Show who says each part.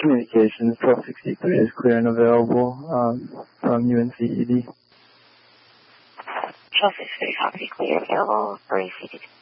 Speaker 1: Communications 1263 is clear and available from UNCED.
Speaker 2: 1263 copy, clear, available for ACD.